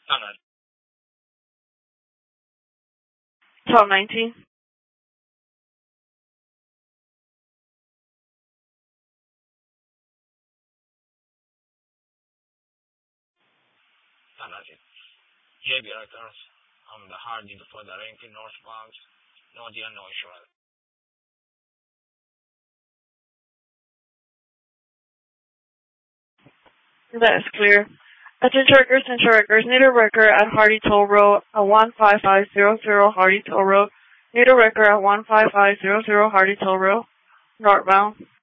Tunnel. Top 19. Tunnel. Yeah, directors. On the Hardy for the Rankin northbound, Nordian Neutral. That is clear. Attention records, need a record at Hardy Toll Road at 15500 Hardy Toll Road. Need a record at 15500 Hardy Toll Road. Northbound.